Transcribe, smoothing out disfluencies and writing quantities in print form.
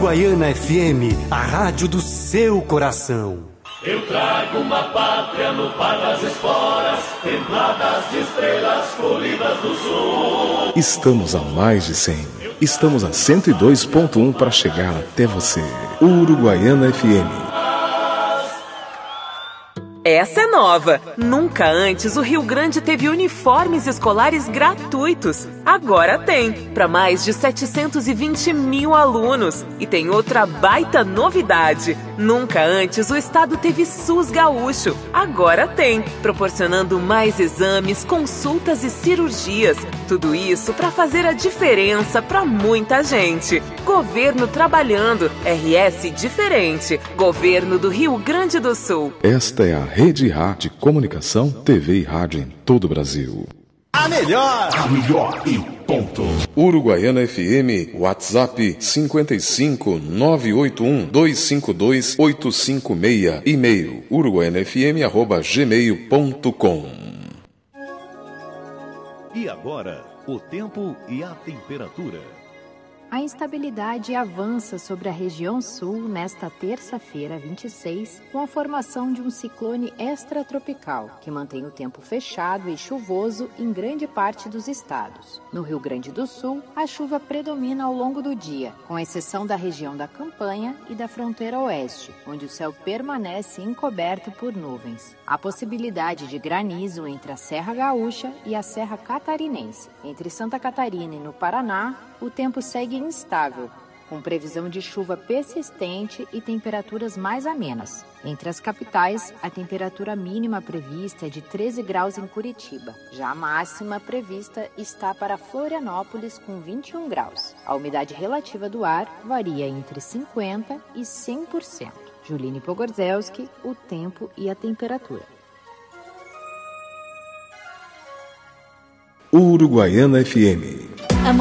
Uruguaiana FM, a rádio do seu coração. Eu trago uma pátria no par das esporas, templadas de estrelas colhidas do sul. Estamos a mais de 100. Estamos a 102.1 para chegar até você. Uruguaiana FM. Essa é nova. Nunca antes o Rio Grande teve uniformes escolares gratuitos. Agora tem, para mais de 720 mil alunos. E tem outra baita novidade. Nunca antes o estado teve SUS gaúcho. Agora tem, proporcionando mais exames, consultas e cirurgias. Tudo isso para fazer a diferença para muita gente. Governo trabalhando, RS diferente. Governo do Rio Grande do Sul. Esta é a Rede Rádio de Comunicação, TV e Rádio em todo o Brasil. A melhor e ponto. Uruguaiana FM, WhatsApp 55 981 252 856, e-mail uruguaianafm@gmail.com. E agora, o tempo e a temperatura. A instabilidade avança sobre a região sul nesta terça-feira, 26, com a formação de um ciclone extratropical, que mantém o tempo fechado e chuvoso em grande parte dos estados. No Rio Grande do Sul, a chuva predomina ao longo do dia, com exceção da região da Campanha e da fronteira oeste, onde o céu permanece encoberto por nuvens. Há possibilidade de granizo entre a Serra Gaúcha e a Serra Catarinense. Entre Santa Catarina e no Paraná, o tempo segue instável, com previsão de chuva persistente e temperaturas mais amenas. Entre as capitais, a temperatura mínima prevista é de 13 graus em Curitiba. Já a máxima prevista está para Florianópolis, com 21 graus. A umidade relativa do ar varia entre 50% e 100%. Juline Pogorzelski, o tempo e a temperatura. Uruguaiana FM.